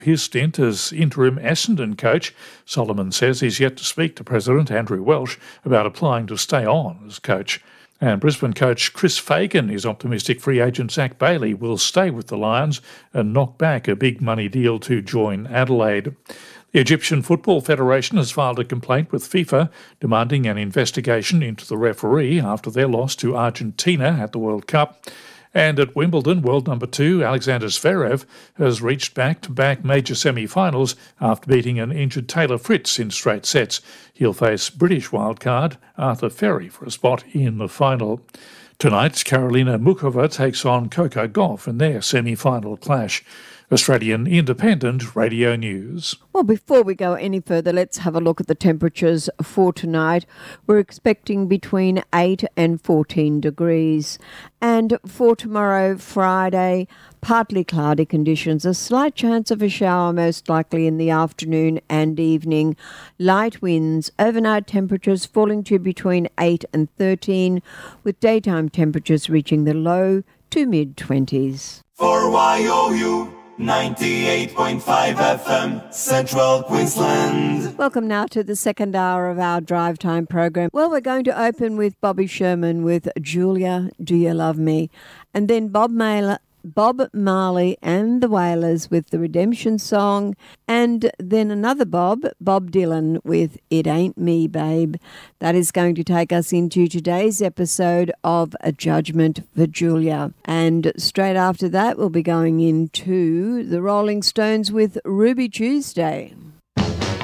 his stint as interim Essendon coach. Solomon says he's yet to speak to President Andrew Welsh about applying to stay on as coach. And Brisbane coach Chris Fagan is optimistic free agent Zach Bailey will stay with the Lions and knock back a big money deal to join Adelaide. The Egyptian Football Federation has filed a complaint with FIFA demanding an investigation into the referee after their loss to Argentina at the World Cup. And at Wimbledon, world number 2 Alexander Zverev has reached back-to-back major semi-finals after beating an injured Taylor Fritz in straight sets. He'll face British wildcard Arthur Ferry for a spot in the final. Tonight, Karolina Muchova takes on Coco Gauff in their semi-final clash. Australian Independent Radio News. Well, before we go any further, let's have a look at the temperatures for tonight. We're expecting between 8 and 14 degrees. And for tomorrow, Friday, partly cloudy conditions. A slight chance of a shower, most likely in the afternoon and evening. Light winds, overnight temperatures falling to between 8 and 13, with daytime temperatures reaching the low to mid-20s. For YOU 98.5 FM, Central Queensland. Welcome now to the second hour of our Drive Time program. Well, we're going to open with Bobby Sherman with Julia, Do You Love Me? And then Bob Marley and the Wailers with the Redemption Song, and then another Bob Dylan with It Ain't Me, Babe. That is going to take us into today's episode of A Judgment for Julia. And straight after that, we'll be going into the Rolling Stones with Ruby Tuesday.